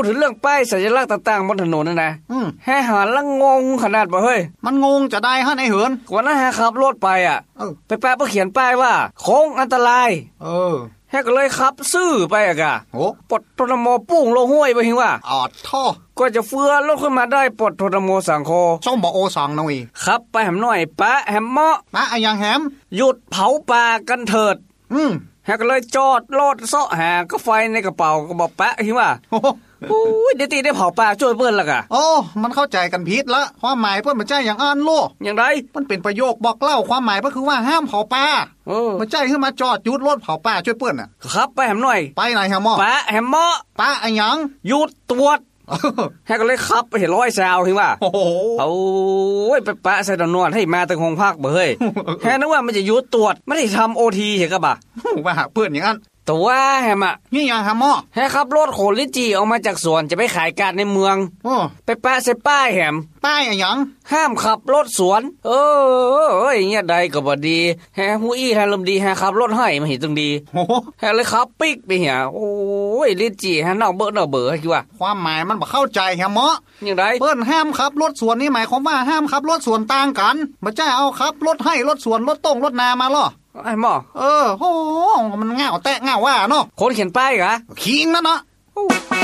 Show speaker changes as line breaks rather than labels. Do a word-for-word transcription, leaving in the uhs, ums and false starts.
ดถึงเรื่องป้ายสัญลักษณ์ต่างๆบนถนนนั่นนะ
อืม
แฮ่หาละงงขนาดบ่เฮ้ย
มันงงจะได้ฮะไอ้เหิน
วันนั้นแฮ่ขับรถไปอ่ะ
เออ
ไปแปะเขียนป้ายว่าโค้งอันตราย
เออ
แฮ่ก็เลยขับซื่อไปอ่ะกะ
โอ้
ปลดโทรโมปุ้งลงห้วยไปหิว่า
ออดท่อ
ก็จะเฟือรถขึ้นมาได้ปลดโทรโมสังโค
ส้มบ่โอสังหน่อย
ขับไปแหมหน่อยปะแหมเมาะ
ปะอะยังแหม
หยุดเผาป่ากันเถิด
อืม
แฮ่ก็เลยจอดรถเสาะหาก็ไฟในกระเป๋าก็บอกปะหิว่าโอ้ยเดี๋ยวตีได้เผาป่าช่วยเปิ้นละกะ
โอ้มันเข้าใจกันผิดละความหมายเปิ้นมันใจอย่างอ่านโล
อย่างไร
มันเป็นประโยคบอกเล่าความหมายก็คือว่าห้ามเผาป่า
เออ
มันใจขึ้นมาจอดหยุดรถเผาป่าช่วยเปิ้นน่ะ
ครับไปแหมหน่อย
ไปไหนแฮมหมอ
ปะแหมเมาะ
ปะอะยัง
หยุดตรวจแฮ่ก็เลยขับไปเห็นร้อยแซวหิว่า
โอ้โห
โอ้ยไปปะใส่ตำนวนให้มาตึงโรงพักบ่เฮ้ยแฮ่นึกว่ามันจะหยุดตรวจไม่ได้ทำ โอ ที เห็นกะบ่ะ
ว่าเปิ้นอย่างนั้น
ตัวแฮมอ่ะ
นี่ยังแฮมหมอ
แฮ่ขับรถโขนลิ้นจี่ออกมาจากสวนจะไปขายการในเมือง
โอ้
ไปปะใส่ป้ายแหม
ป้ายอะยัง
ห้ามขับรถสวนเออเอ้ยเงี้ยใดก็บ่ดีแฮ่ฮู้อี้แฮ่ลมดีแฮ่ขับรถให้มาเห็นตึงดี
โอ้
แฮ่เลยขับปิ๊กไปเหี่ยโอ้ยลิ้นจี่แฮ่นอกเบ้อนอกเบ้อคิดว่า
ความหมายมันบ่เข้าใจแฮมหมอ
อย่างไร
เปิ้นห้ามขับรถสวนนี่หมายความว่าห้ามขับรถสวนต่างกันบ่ใช่เอาขับรถให้รถสวนรถต้งรถนามาหรอ
ไอ้หมอ
เออโหมันง่าวแตะง่าวว่าเนาะ
คนเขียนป้ายกะ
คิงนั่นเนาะ